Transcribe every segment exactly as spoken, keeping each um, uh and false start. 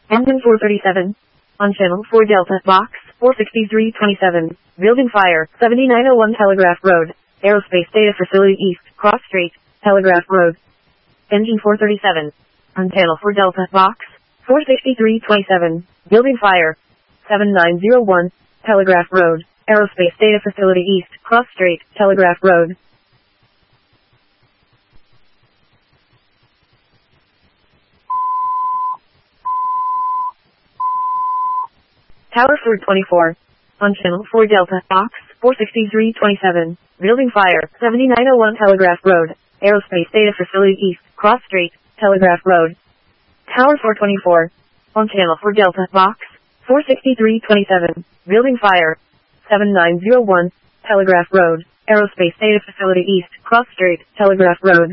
Engine four thirty-seven. On channel four Delta, box four sixty-three twenty-seven. Building fire, seventy-nine oh one Telegraph Road. Aerospace Data Facility East, Cross Strait, Telegraph Road. Engine four thirty-seven. On channel four Delta, box four sixty-three twenty-seven. Building fire, seventy-nine oh one, Telegraph Road. Aerospace Data Facility East, Cross Strait, Telegraph Road. Tower four twenty-four. On channel four Delta, box four sixty-three twenty-seven. Building fire, seventy-nine oh one Telegraph Road. Aerospace Data Facility East, Cross Strait, Telegraph Road. Tower four twenty-four. On channel four Delta, box four sixty-three twenty-seven. Building fire, seventy-nine oh one, Telegraph Road. Aerospace Data Facility East, Cross Strait, Telegraph Road.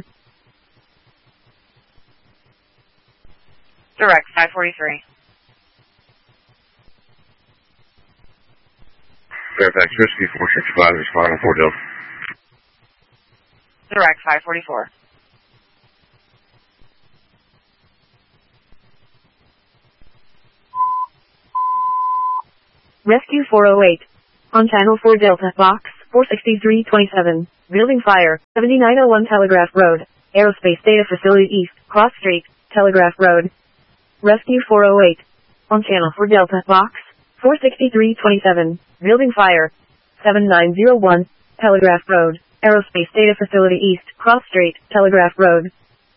Direct five forty-three. Fairfax Whiskey four sixty-five, responding four Delta. Direct five forty-four. Rescue four oh eight. On channel four Delta, box four sixty-three twenty-seven. Building fire, seventy-nine oh one Telegraph Road. Aerospace Data Facility East, Cross Strait, Telegraph Road. Rescue four oh eight. On channel four Delta, box four sixty-three twenty-seven. Building fire, seventy-nine oh one, Telegraph Road. Aerospace Data Facility East, Cross Strait, Telegraph Road.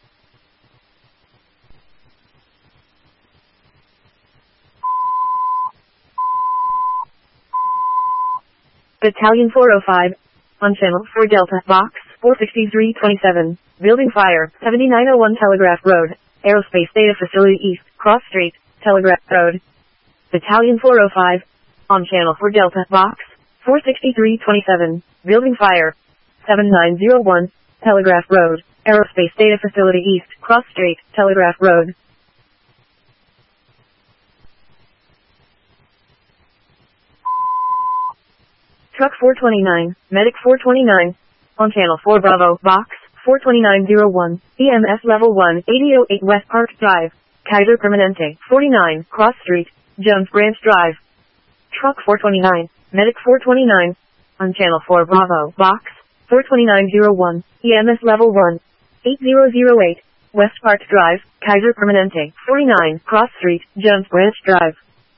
Battalion four oh five. On channel four Delta, box four sixty-three twenty-seven. Building fire, seventy-nine oh one Telegraph Road. Aerospace Data Facility East, Cross Strait, Telegraph Road. Battalion four oh five. On channel four Delta, box four sixty-three twenty-seven. Building fire, seventy-nine oh one, Telegraph Road. Aerospace Data Facility East, Cross Strait, Telegraph Road. Truck four twenty-nine, Medic four twenty-nine. On channel four Bravo, box four twenty-nine oh one, E M S Level one, eighty oh eight West Park Drive, Kaiser Permanente, forty-nine, Cross Street, Jones Branch Drive. Truck four twenty-nine, Medic four twenty-nine. On channel four Bravo, box four twenty-nine oh one, E M S Level one, eighty oh eight, West Park Drive, Kaiser Permanente, forty-nine, Cross Street, Jones Branch Drive.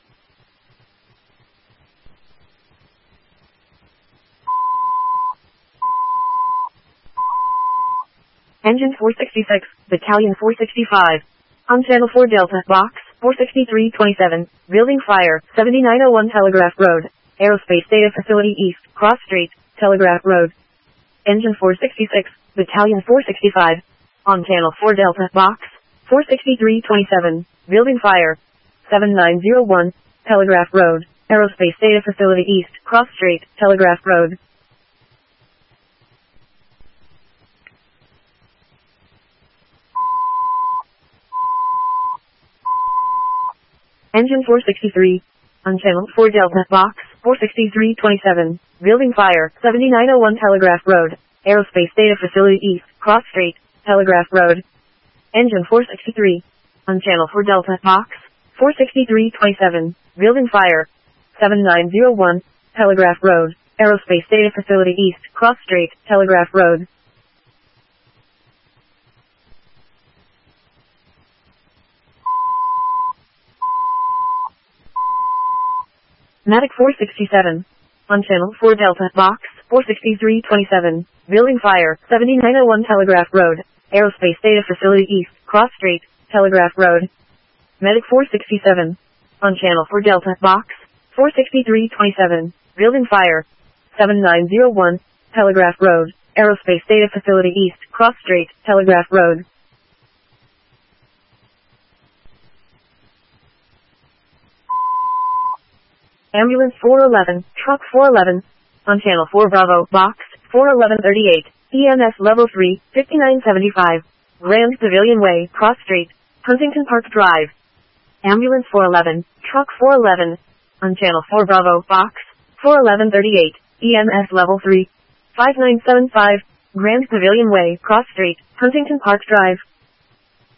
Engine four sixty-six, Battalion four sixty-five. On channel four Delta, box four sixty-three twenty-seven. Building fire, seventy-nine oh one Telegraph Road. Aerospace Data Facility East, Cross Strait, Telegraph Road. Engine four sixty-six, Battalion four sixty-five. On channel four Delta, box four sixty-three twenty-seven. Building fire, seventy-nine oh one, Telegraph Road. Aerospace Data Facility East, Cross Strait, Telegraph Road. Engine four sixty-three. On channel four Delta, box four sixty-three twenty-seven. Building fire, seventy-nine oh one Telegraph Road. Aerospace Data Facility East, Cross Strait, Telegraph Road. Engine four sixty-three. On channel four Delta, box four sixty-three twenty-seven. Building fire, seventy-nine oh one, Telegraph Road. Aerospace Data Facility East, Cross Strait, Telegraph Road. Medic four sixty-seven. On channel four Delta, box four sixty-three twenty-seven. Building fire, seventy-nine oh one Telegraph Road. Aerospace Data Facility East, Cross Strait, Telegraph Road. Medic four sixty-seven. On channel four Delta, box four sixty-three twenty-seven. Building fire, seventy-nine oh one, Telegraph Road. Aerospace Data Facility East, Cross Strait, Telegraph Road. Ambulance four eleven, Truck four eleven. On channel four Bravo, box four eleven thirty-eight. E M S Level three, fifty-nine seventy-five. Grand Pavilion Way, Cross Strait, Huntington Park Drive. Ambulance four eleven, Truck four eleven. On channel four Bravo, box four eleven thirty-eight. E M S Level three, five nine seven five. Grand Pavilion Way, Cross Strait, Huntington Park Drive.